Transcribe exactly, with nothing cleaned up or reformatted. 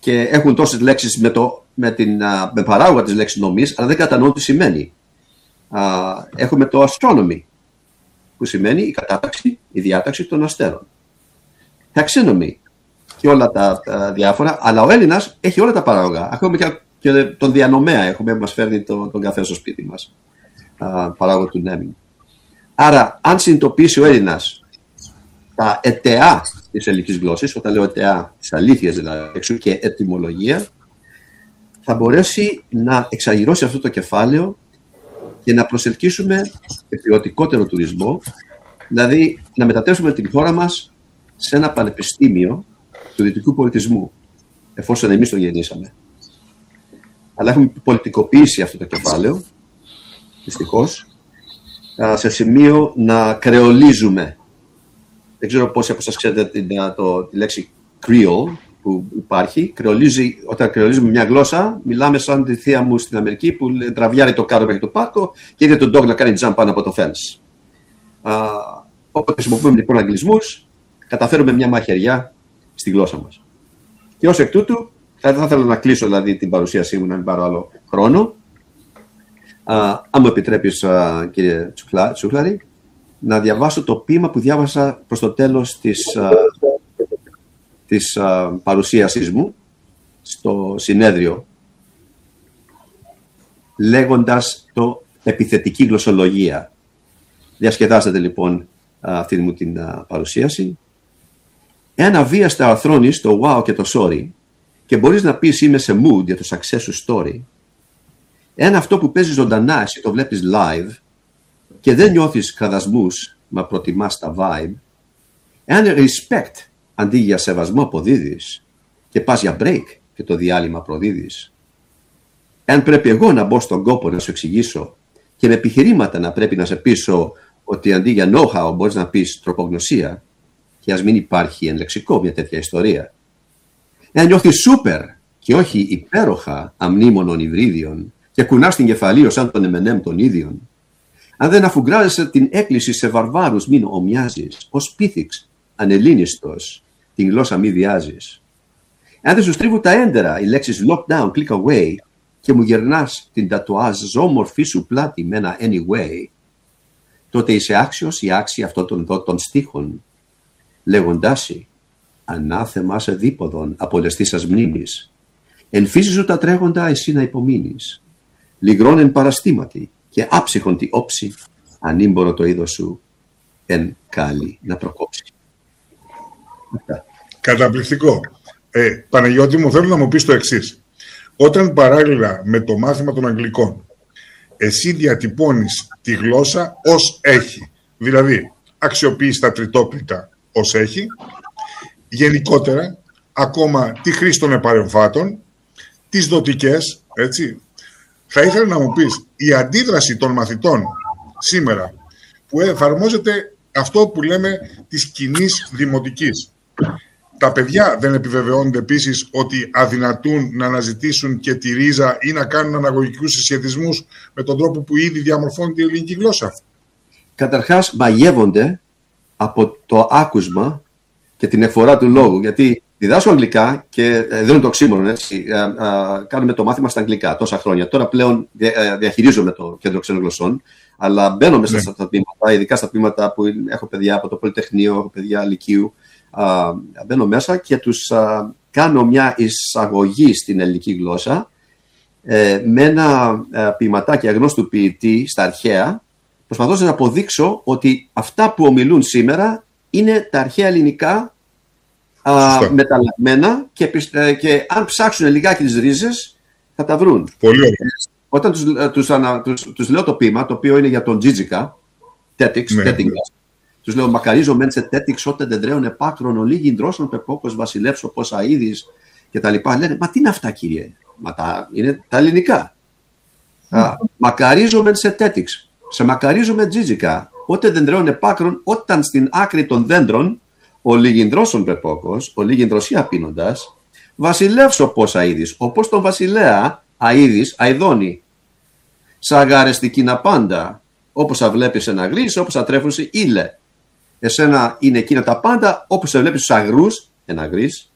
και έχουν τόσες λέξεις με, το, με, την, με παράγωγα της λέξης νομής, αλλά δεν κατανοούν τι σημαίνει. Uh, έχουμε το astronomy, που σημαίνει η κατάταξη, η διάταξη των αστέρων. Taxonomy και όλα τα, τα διάφορα, αλλά ο Έλληνας έχει όλα τα παράγωγα. Ακόμα και, και τον διανομέα έχουμε, μας φέρνει το, τον καφέ στο σπίτι μας. Uh, παράγωγο του naming. Άρα, αν συνειδητοποιήσει ο Έλληνας τα αιτεά της ελληνικής γλώσσης, όταν λέω αιτεά, τις αλήθειες δηλαδή, εξού και ετυμολογία, θα μπορέσει να εξαγειρώσει αυτό το κεφάλαιο και να προσελκύσουμε ποιοτικότερο τουρισμό, δηλαδή να μετατρέψουμε την χώρα μας σε ένα πανεπιστήμιο του δυτικού πολιτισμού, εφόσον εμείς το γεννήσαμε. Αλλά έχουμε πολιτικοποιήσει αυτό το κεφάλαιο, δυστυχώς, σε σημείο να κρεολίζουμε. Δεν ξέρω πόσοι από σας ξέρετε την, το, τη λέξη Creole που υπάρχει. Κρεολίζει, όταν κρεολίζουμε μια γλώσσα, μιλάμε σαν τη θεία μου στην Αμερική που τραβιάρει το κάρο μέχρι το πάρκο και είδε τον dog να κάνει jump πάνω από το fence. Uh, Όποτε χρησιμοποιούμε λοιπόν αγγλισμούς, καταφέρουμε μια μαχαιριά στη γλώσσα μας. Και ως εκ τούτου, θα ήθελα να κλείσω δηλαδή, την παρουσίασή μου, να μην πάρω άλλο χρόνο. Uh, αν μου επιτρέπεις, uh, κύριε Τσούχλαρη, να διαβάσω το ποίημα που διάβασα προς το τέλος της, uh, της uh, παρουσίασής μου στο συνέδριο, λέγοντας το επιθετική γλωσσολογία. Διασκεδάσατε λοιπόν uh, αυτή μου την uh, παρουσίαση. Εάν αβίαστα αρθρώνεις το wow και το sorry και μπορείς να πεις είμαι σε mood για το success σου story, εάν αυτό που παίζει ζωντανά εσύ το βλέπεις live και δεν νιώθεις κραδασμούς μα προτιμάς τα vibe, εάν respect αντί για σεβασμό αποδίδεις και πας για break και το διάλειμμα προδίδεις, εάν πρέπει εγώ να μπω στον κόπο να σου εξηγήσω και με επιχειρήματα να πρέπει να σε πείσω ότι αντί για know-how μπορείς να πεις τροπογνωσία και ας μην υπάρχει εν λεξικό μια τέτοια ιστορία, εάν νιώθεις super και όχι υπέροχα αμνήμονων υβρίδιων και κουνάς την κεφαλή σαν τον Εμενέμ των ίδιων, αν δεν αφουγκράζεσαι την έκκληση σε βαρβάρους μην ομοιάζεις, ως πίθηξ ανελλήνιστος την γλώσσα μη βιάζεις, αν δεν σου στρίβουν τα έντερα οι λέξεις lockdown, click away και μου γερνάς την τατουάζ ζώμορφή σου πλάτη με ένα anyway, τότε είσαι άξιος ή άξια αυτών των δότων στίχων, λέγοντάσι ανάθεμα σε δίποδον απολεστής σας μνήμης, εν φύση σου τα τρέχοντα εσύ να υπομείνεις, λυγρών εν παραστήματι και άψυχον τη όψη, ανήμπορο το είδος σου εν κάλλη να προκόψει. Καταπληκτικό. Ε, Παναγιώτη μου, θέλω να μου πεις το εξής. Όταν παράλληλα με το μάθημα των Αγγλικών, εσύ διατυπώνεις τη γλώσσα ως έχει, δηλαδή αξιοποιείς τα τριτόκλητα ως έχει, γενικότερα ακόμα τη χρήση των επαρεμφάτων, τις δοτικές, έτσι. Θα ήθελα να μου πεις, η αντίδραση των μαθητών σήμερα που εφαρμόζεται αυτό που λέμε της κοινής δημοτικής. Τα παιδιά δεν επιβεβαιώνονται επίσης ότι αδυνατούν να αναζητήσουν και τη ρίζα ή να κάνουν αναγωγικούς συσχετισμούς με τον τρόπο που ήδη διαμορφώνεται η ελληνική γλώσσα? Καταρχάς μαγεύονται από το άκουσμα και την εφορά του λόγου, γιατί διδάσκω αγγλικά και δεν είναι το οξύμορο, έτσι. Α, α, κάνουμε το μάθημα στα αγγλικά τόσα χρόνια. Τώρα πλέον δια, διαχειρίζομαι το κέντρο ξένων γλωσσών, αλλά μπαίνω μέσα ναι. στα τμήματα, ειδικά στα τμήματα που έχω παιδιά από το Πολυτεχνείο, έχω παιδιά λυκείου. Α, μπαίνω μέσα και τους α, κάνω μια εισαγωγή στην ελληνική γλώσσα ε, με ένα α, ποιηματάκι αγνώστου ποιητή στα αρχαία, προσπαθώντας να αποδείξω ότι αυτά που ομιλούν σήμερα είναι τα αρχαία ελληνικά Uh, μεταλλαγμένα και, και αν ψάξουν λιγάκι τις ρίζες θα τα βρουν. Πολύ ωραία. Όταν τους, τους, ανα, τους, τους λέω το ποίημα, το οποίο είναι για τον Τζίτζικα, τέτοιξ, ναι. τους λέω μακαρίζω μεν σε τέτοιξ όταν δεν τρέουν επάκρον ολίγοι ντρόσων πεπόκος βασιλεύσω πως αίδης και τα λοιπά. Λένε, μα τι είναι αυτά κύριε, μα τα, είναι τα ελληνικά. Mm. Uh, μακαρίζω μεν σε τέτοιξ, σε μακαρίζω με Τζίτζικα, όταν δεν τρέουν επάκρον όταν στην άκρη των δέντρων ο λιγινδρόσον πεπόκος, ο λιγινδροσία πίνοντας, βασιλεύσω πως αίδης, όπως τον βασιλέα αίδης αηδώνει. Σαγαρεστική να πάντα, όπως θα βλέπεις ένα γρής, όπως θα τρέφουν σε ήλε. Εσένα είναι εκείνα τα πάντα, όπως θα βλέπεις στους αγρούς, ένα γρής,